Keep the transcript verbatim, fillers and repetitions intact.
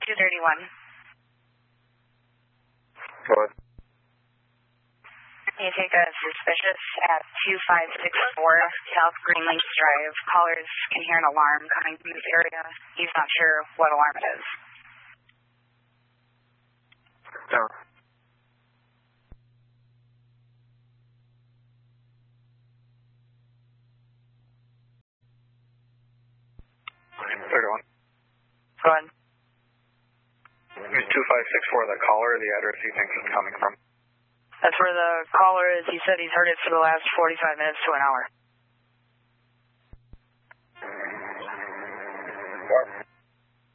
two thirty-one. Go ahead. You take a suspicious at two five six four South Green Links Drive. Callers can hear an alarm coming from this area. He's not sure what alarm it is. No. thirty-one. Go ahead. Is two five six four the caller or the address he thinks it's coming from? That's where the caller is. He said he's heard it for the last forty-five minutes to an hour.